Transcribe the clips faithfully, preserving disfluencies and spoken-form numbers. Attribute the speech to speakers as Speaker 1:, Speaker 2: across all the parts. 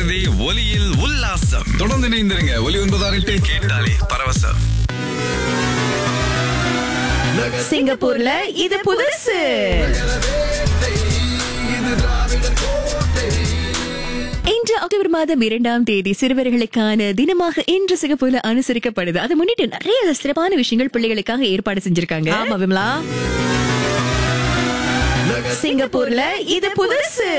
Speaker 1: கேட்கிறது ஒலியில் உல்லாசம். தொடர்ந்து இணைந்திருங்க. ஒலி ஒன்பதாறு எட்டு கேட்டாலே பரவசம்.
Speaker 2: சிங்கப்பூர்ல இது புதுசு. இன்று அக்டோபர் மாதம் இரண்டாம் தேதி சிறுவர்களுக்கான தினமாக இன்று சிங்கப்பூர்ல அனுசரிக்கப்படுது. அதை முன்னிட்டு நிறைய சிறப்பான விஷயங்கள் பிள்ளைகளுக்காக ஏற்பாடு செஞ்சிருக்காங்க. ஆமா விமலா, சிங்கப்பூர்ல இது புதுசு.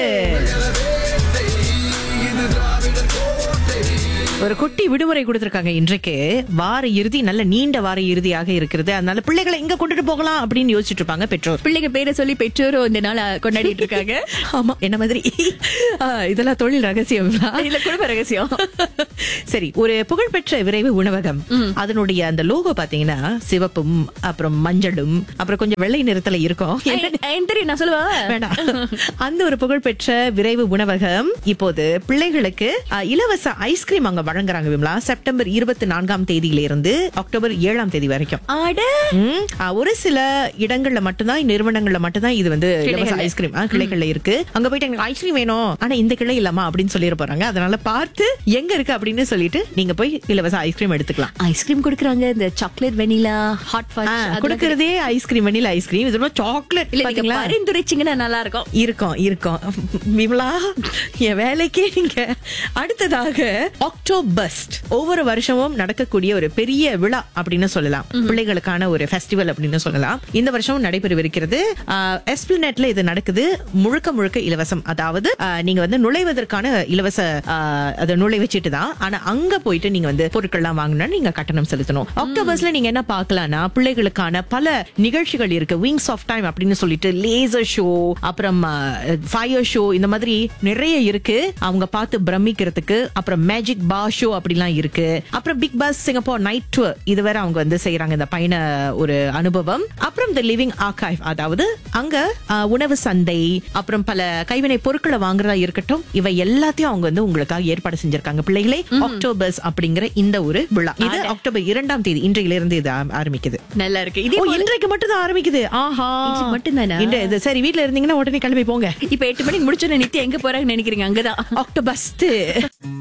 Speaker 2: ஒரு குட்டி விடுமுறை கொடுத்திருக்காங்க இன்றைக்கு. வார இறுதி நல்ல நீண்ட வார இறுதியாக இருக்கிறது. அதனால பிள்ளைகளை எங்க கொண்டுட்டு போகலாம் அப்படின்னு யோசிச்சுட்டு இருப்பாங்க பெற்றோர். பிள்ளைங்க பேரை சொல்லி பெற்றோரும் இந்த நாள் கொண்டாடிட்டு இருக்காங்க. ஆமா, என்ன மாதிரி இதெல்லாம் தொழில் ரகசியம் இல்ல, குடும்ப ரகசியம். சரி, ஒரு புகழ்பெற்ற விரைவு உணவகம், அதனுடைய அந்த லோகோ பாத்தீங்கன்னா சிவப்பும் அப்புறம் மஞ்சளும் அப்புறம் கொஞ்சம் வெள்ளை நிறத்துல இருக்கும். நான் சொல்லுவேன் வேண்டாம். அந்த ஒரு புகழ்பெற்ற விரைவு உணவகம் இப்போது பிள்ளைகளுக்கு இலவச ஐஸ்கிரீம் அங்க வழங்குறாங்க விமலா. செப்டம்பர் இருபத்தி நான்காம் தேதியில இருந்து அக்டோபர் ஏழாம் தேதி வரைக்கும். ஒரு சில இடங்கள்ல மட்டும்தான், நிறுவனங்கள்ல மட்டும்தான் இது வந்து இலவச ஐஸ்கிரீம் கிளைகள்ல இருக்கு. அங்க போயிட்டு எனக்கு ஐஸ்கிரீம் வேணும், ஆனா இந்த கிளை இல்லாமா அப்படின்னு சொல்லிட போறாங்க. அதனால பார்த்து எங்க இருக்கு அப்படின்னு சொல்லிட்டு நீங்க போய் இலவச ஐஸ்கிரீம் எடுத்துக்கலாம். ஐஸ்கிரீம் கொடுக்கறாங்க. இந்த சாக்லேட் வெனிலா ஹாட் ஃபட்ஜ் கொடுக்கறதே ஐஸ்கிரீம் வெனிலா ஐஸ்கிரீம். இது சாக்லேட் பாத்தீங்களா, பரிந்துரைச்சிங்கன்னா நல்லா இருக்கும். இருக்கும் இருக்கும் விமலா, என் வேலைக்கே நீங்க. அடுத்ததாக ஆக்டோபஸ்ட் ஒவ்வொரு வருஷமும் நடக்கக்கூடிய ஒரு பெரிய விழா அப்படின்னு சொல்லலாம். பிள்ளைகளுக்கான ஒரு ஃபெஸ்டிவல் அப்படின்னு சொல்லலாம். இந்த வருஷம் நடைபெறவிருக்கிறது. எஸ்பிளனேட்ல இது நடக்குது. முழுக்க முழுக்க இலவசம். அதாவது நீங்க வந்து நுழைவதற்கான இலவச அது நுழைவுச்சீட்டு தான். ஆனா அங்க போயிட்டு நீங்க வந்து பொருட்கள்லாம் வாங்கினா நீங்க கட்டணம் செலுத்தணும். ஆக்டோபஸ்ல நீங்க என்ன பார்க்கலாம்னா பிள்ளைகளுக்கான பல நிகழ்ச்சிகள் இருக்கு. விங்ஸ் ஆஃப் டைம் அப்படின்னு சொல்லிட்டு லேசர் ஷோ, அப்புறம் ஃபயர் ஷோ, இந்த மாதிரி நிறைய இருக்கு. அவங்க பார்த்து பிரமிக்கிறதுக்கு. அப்புறம் மேஜிக் பா ஷோ அப்படிலாம் இருக்கு. அப்புறம் big pass Singapore night tour இது வேற அவங்க வந்து செய்யறாங்க, இந்த பயண ஒரு அனுபவம். அப்புறம் தி லிவிங் ஆர்கைவ், அதாவது அங்க உணவு சந்தை, அப்புறம் பல கைவினை பொருட்களை வாங்குறதா இருக்கட்டும், இவை எல்லாத்தையும் அவங்க வந்து உங்களுக்காக ஏற்பாடு செஞ்சிருக்காங்க. பிள்ளைகளே, ஆக்டோபஸ் அப்படிங்கிற இந்த ஒரு விழா இது அக்டோபர் இரண்டாம் தேதி இன்றையில இருந்து இது ஆரம்பிக்குது. நல்லா இருக்கு. இது இன்றைக்கு மட்டும் தான் ஆரம்பிக்குது. ஆஹா, மட்டும் தானே. சரி, வீட்டுல இருந்தீங்கன்னா உடனே கிளம்பி போங்க. இப்ப எட்டு மணிக்கு முடிச்சோன்னு நித்யா எங்க போறாங்கன்னு நினைக்கிறீங்க? அங்கதான் ஆக்டோபஸ்ட்.